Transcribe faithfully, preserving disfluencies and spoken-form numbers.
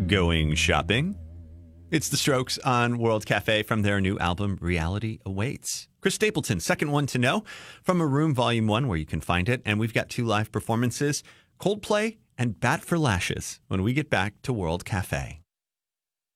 Going shopping? It's The Strokes on World Cafe from their new album, Reality Awaits. Chris Stapleton, second one to know, from A Room Volume one, where you can find it. And we've got two live performances, Coldplay and Bat for Lashes, when we get back to World Cafe.